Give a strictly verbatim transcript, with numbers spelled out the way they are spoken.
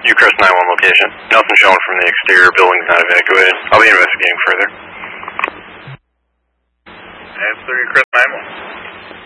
Ucrest nine one location. Nothing shown from the exterior, building's not evacuated. I'll be investigating further. Answer Ucrest nine one.